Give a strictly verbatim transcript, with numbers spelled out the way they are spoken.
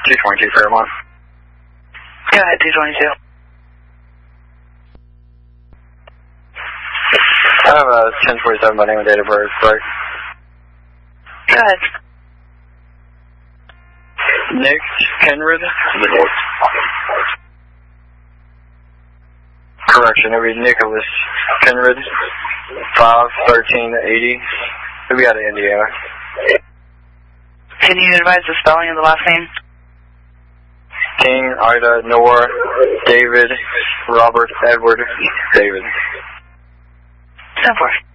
two twenty-two Fairmont. Go ahead, two twenty-two. I have a ten forty-seven by name and date of birth, correct? Go ahead. Nick Kenrid? Correction, it would be Nicholas Kenrid, five thirteen eighty. He'll be out of Indiana. Can you advise the spelling of the last name? King, Ida, Noah, David, Robert, Edward, David. ten four.